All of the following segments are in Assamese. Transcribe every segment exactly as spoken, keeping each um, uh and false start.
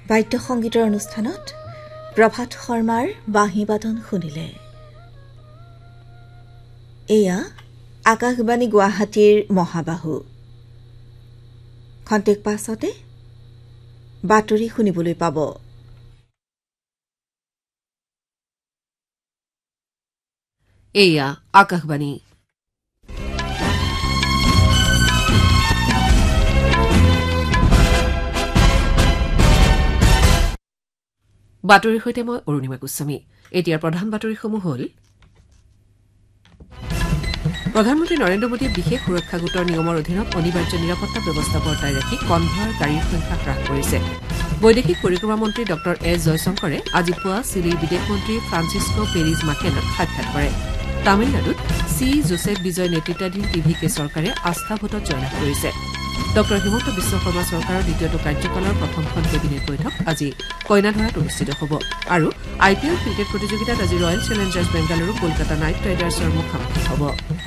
বাদ্য সংগীতৰ অনুষ্ঠানত প্ৰভাত শৰ্মাৰ বাঁহীবাদন শুনিলে। এয়া আকাশবাণী গুৱাহাটীৰ মহাবাহু। খন্তেক পাছতে বাতৰি শুনিবলৈ পাব। এয়া আকাশবাণী। বাতৰিৰ সৈতে মই অৰুণিমা গোস্বামী। এতিয়াৰ প্ৰধান বাতৰিসমূহ হ'ল প্ৰধানমন্ত্ৰী নৰেন্দ্ৰ মোদীয়ে বিশেষ সুৰক্ষা গোটৰ নিয়মৰ অধীনত অনিবাৰ্য নিৰাপত্তা ব্যৱস্থা বৰ্তাই ৰাখি কনভয়ৰ গাড়ীৰ সংখ্যা হ্ৰাস কৰিছে। বৈদেশিক পৰিক্ৰমা মন্ত্ৰী ড এছ জয়শংকৰে আজি পুৱা চিলিৰ বিদেশ মন্ত্ৰী ফ্ৰান্সিস্কো পেৰিজ মাকেনাক সাক্ষাৎ কৰে। তামিলনাডুত চি জোছেফ বিজয় নেতৃত্বাধীন টি ভি কে চৰকাৰে আস্থা ভোটত জয়লাভ কৰিছে। ড হিমন্ত বিশ্ব শৰ্মা চৰকাৰৰ দ্বিতীয়টো কাৰ্যকালৰ প্ৰথমখন কেবিনেট বৈঠক আজি কইনাধৰাত অনুষ্ঠিত হ'ব। আৰু আই পি এল ক্ৰিকেট প্ৰতিযোগিতাত আজি royal Challengers Bengaluru Kolkata night ৰাইডাৰ্ছৰ মুখামুখি হ'ব।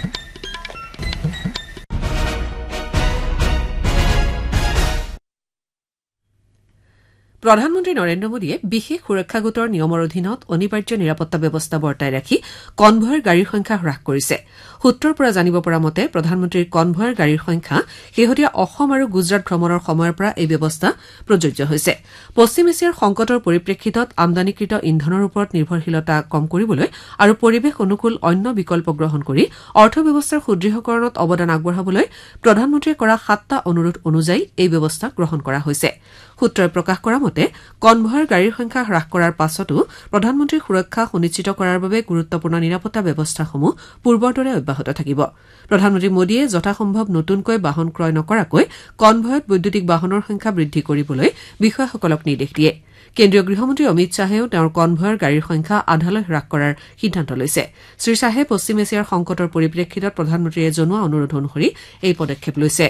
প্ৰধানমন্ত্ৰী নৰেন্দ্ৰ মোদীয়ে বিশেষ সুৰক্ষা গোটৰ নিয়মৰ অধীনত অনিবাৰ্য নিৰাপত্তা ব্যৱস্থা বৰ্তাই ৰাখি কনভয়ৰ গাড়ীৰ সংখ্যা হ্ৰাস কৰিছে। সূত্ৰৰ পৰা জানিব পৰা মতে প্ৰধানমন্ত্ৰীৰ কনভয়ৰ গাড়ীৰ সংখ্যা শেহতীয়া অসম আৰু গুজৰাট ভ্ৰমণৰ সময়ৰ পৰা এই ব্যৱস্থা প্ৰযোজ্য হৈছে। পশ্চিম এছিয়াৰ সংকটৰ পৰিপ্ৰেক্ষিতত আমদানিকৃত ইন্ধনৰ ওপৰত নিৰ্ভৰশীলতা কম কৰিবলৈ আৰু পৰিৱেশ অনুকূল অন্য বিকল্প গ্ৰহণ কৰি অৰ্থব্যৱস্থাৰ সুদৃঢ়কৰণত অৱদান আগবঢ়াবলৈ প্ৰধানমন্ত্ৰীয়ে কৰা সাতটা অনুৰোধ অনুযায়ী এই ব্যৱস্থা গ্ৰহণ কৰা হৈছে। সূত্ৰই প্ৰকাশ কৰা মতে কনভয়ৰ গাড়ীৰ সংখ্যা হ্ৰাস কৰাৰ পাছতো প্ৰধানমন্ত্ৰীৰ সুৰক্ষা সুনিশ্চিত কৰাৰ বাবে গুৰুত্বপূৰ্ণ নিৰাপত্তা ব্যৱস্থাসমূহ পূৰ্বৰ দৰে অব্যাহত থাকিব। প্ৰধানমন্ত্ৰী মোদীয়ে যথাসম্ভৱ নতুনকৈ বাহন ক্ৰয় নকৰাকৈ কনভয়ত বৈদ্যুতিক বাহনৰ সংখ্যা বৃদ্ধি কৰিবলৈ বিষয়াসকলক নিৰ্দেশ দিয়ে। কেন্দ্ৰীয় গৃহমন্ত্ৰী অমিত শ্বাহেও তেওঁৰ কনভয়ৰ গাড়ীৰ সংখ্যা আধালৈ হ্ৰাস কৰাৰ সিদ্ধান্ত লৈছে। শ্ৰীশ্বাহে পশ্চিম এছিয়াৰ সংকটৰ পৰিপ্ৰেক্ষিতত প্ৰধানমন্ত্ৰীয়ে জনোৱা অনুৰোধ অনুসৰি এই পদক্ষেপ লৈছে।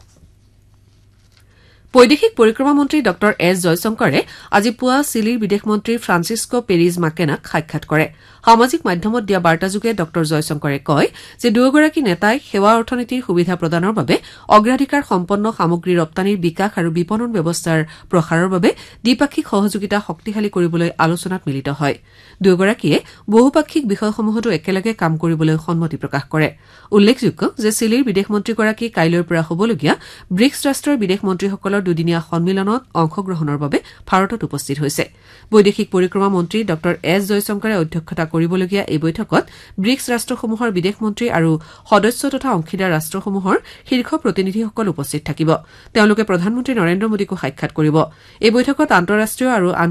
বৈদেশিক পৰিক্ৰমা মন্ত্ৰী ড এছ জয়শংকৰে আজি পুৱা চিলিৰ বিদেশ মন্ত্ৰী ফ্ৰান্সিস্কো পেৰিজ মাকেনাক সাক্ষাৎ কৰে। সামাজিক মাধ্যমত দিয়া বাৰ্তাযোগে ড জয়শংকৰে কয় যে দুয়োগৰাকী নেতাই সেৱা অৰ্থনীতিৰ সুবিধা প্ৰদানৰ বাবে অগ্ৰাধিকাৰ সম্পন্ন সামগ্ৰী ৰপ্তানিৰ বিকাশ আৰু বিপণন ব্যৱস্থাৰ প্ৰসাৰৰ বাবে দ্বিপাক্ষিক সহযোগিতা শক্তিশালী কৰিবলৈ আলোচনাত মিলিত হয়। দুয়োগৰাকীয়ে বহুপাক্ষিক বিষয়সমূহতো একেলগে কাম কৰিবলৈ সন্মতি প্ৰকাশ কৰে। উল্লেখযোগ্য যে চিলিৰ বিদেশ মন্ত্ৰীগৰাকী কাইলৈৰ পৰা হ'বলগীয়া ব্ৰিক্ছ ৰাষ্ট্ৰৰ বিদেশ মন্ত্ৰীসকলৰ দুদিনীয়া সন্মিলনত অংশগ্ৰহণৰ বাবে ভাৰতত উপস্থিত হৈছে। বৈদেশিক পৰিক্ৰমা মন্ত্ৰী ড এছ জয়শংকৰে অধ্যক্ষতা কৰিবলগীয়া এই বৈঠকত ব্ৰিক্ছ ৰাষ্ট্ৰসমূহৰ বিদেশ মন্ত্ৰী আৰু সদস্য তথা অংশীদাৰ ৰাষ্ট্ৰসমূহৰ শীৰ্ষ প্ৰতিনিধিসকল উপস্থিত থাকিব। তেওঁলোকে প্ৰধানমন্ত্ৰী নৰেন্দ্ৰ মোদীকো সাক্ষাৎ কৰিব। এই বৈঠকত আন্তঃৰাষ্ট্ৰীয় আৰু